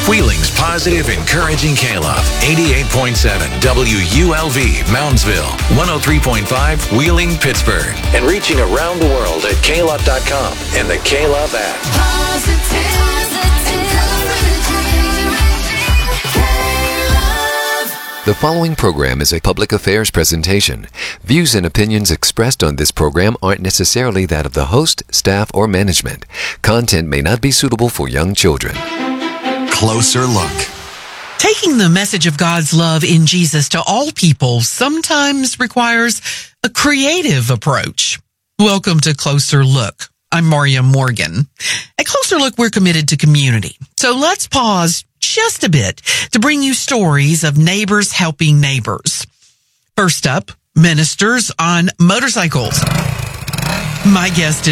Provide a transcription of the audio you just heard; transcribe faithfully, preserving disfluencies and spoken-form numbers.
Wheeling's positive, encouraging K-Love. eighty-eight point seven W U L V, Moundsville. one oh three point five, Wheeling, Pittsburgh. And reaching around the world at K Love dot com and the K-Love app. Positive. The following program is a public affairs presentation. Views and opinions expressed on this program aren't necessarily that of the host, staff, or management. Content may not be suitable for young children. Closer Look. Taking the message of God's love in Jesus to all people sometimes requires a creative approach. Welcome to Closer Look. I'm Maria Morgan. At Closer Look, we're committed to community. So let's pause just a bit to bring you stories of neighbors helping neighbors. First up, ministers on motorcycles. My guest is